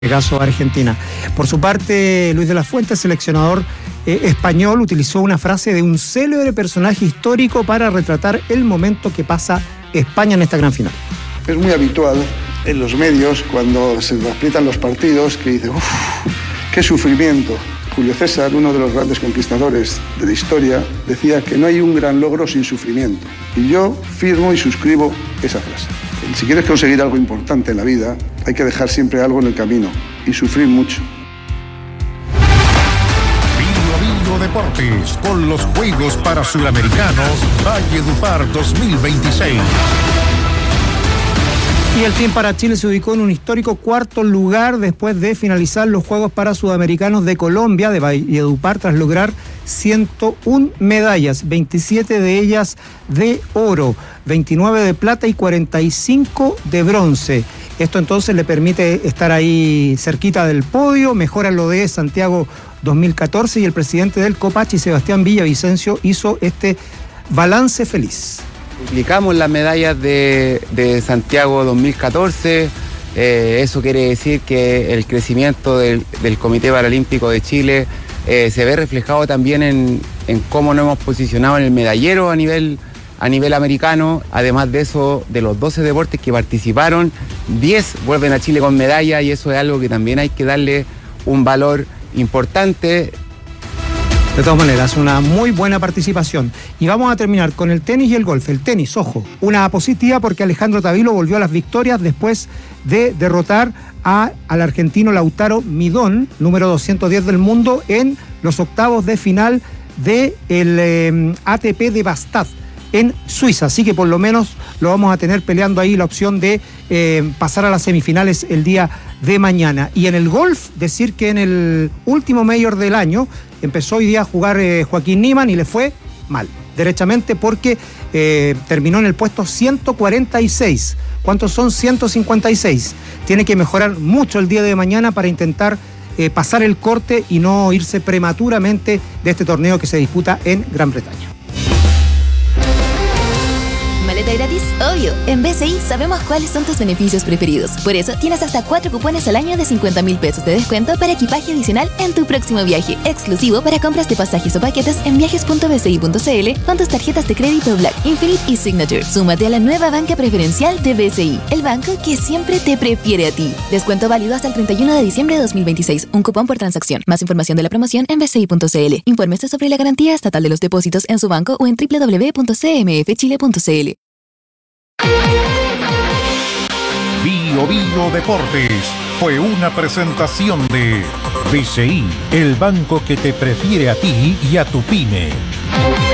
caso Argentina. Por su parte, Luis de la Fuente, seleccionador español, utilizó una frase de un célebre personaje histórico para retratar el momento que pasa España en esta gran final. Es muy habitual en los medios, cuando se aprietan los partidos, que dice, uff, qué sufrimiento. Julio César, uno de los grandes conquistadores de la historia, decía que no hay un gran logro sin sufrimiento. Y yo firmo y suscribo esa frase. Si quieres conseguir algo importante en la vida, hay que dejar siempre algo en el camino y sufrir mucho. Vivo Deportes, con los Juegos para Suramericanos Valledupar 2026. Y el Team para Chile se ubicó en un histórico cuarto lugar después de finalizar los Juegos para Sudamericanos de Colombia, de Valledupar, tras lograr 101 medallas, 27 de ellas de oro, 29 de plata y 45 de bronce. Esto entonces le permite estar ahí cerquita del podio, mejora lo de Santiago 2014, y el presidente del Copachi, Sebastián Villavicencio, hizo este balance feliz. Duplicamos las medallas de Santiago 2014, eso quiere decir que el crecimiento del Comité Paralímpico de Chile se ve reflejado también en cómo nos hemos posicionado en el medallero a nivel americano. Además de eso, de los 12 deportes que participaron, 10 vuelven a Chile con medalla, y eso es algo que también hay que darle un valor importante. De todas maneras, una muy buena participación. Y vamos a terminar con el tenis y el golf. El tenis, ojo, una positiva porque Alejandro Tavilo volvió a las victorias después de derrotar al argentino Lautaro Midón, número 210 del mundo, en los octavos de final del ATP de Bastad en Suiza. Así que por lo menos lo vamos a tener peleando ahí la opción de pasar a las semifinales el día de mañana. Y en el golf, decir que en el último Major del año empezó hoy día a jugar Joaquín Niemann y le fue mal, derechamente, porque terminó en el puesto 146. ¿Cuántos son? 156. Tiene que mejorar mucho el día de mañana para intentar pasar el corte y no irse prematuramente de este torneo que se disputa en Gran Bretaña. ¿Maleta gratis? Obvio. En BCI sabemos cuáles son tus beneficios preferidos. Por eso tienes hasta 4 cupones al año de 50.000 pesos de descuento para equipaje adicional en tu próximo viaje. Exclusivo para compras de pasajes o paquetes en viajes.bci.cl con tus tarjetas de crédito Black, Infinite y Signature. Súmate a la nueva banca preferencial de BCI, el banco que siempre te prefiere a ti. Descuento válido hasta el 31 de diciembre de 2026. Un cupón por transacción. Más información de la promoción en bci.cl. Infórmese sobre la garantía estatal de los depósitos en su banco o en www.cmfchile.cl. Bio Deportes fue una presentación de BCI, el banco que te prefiere a ti y a tu pyme.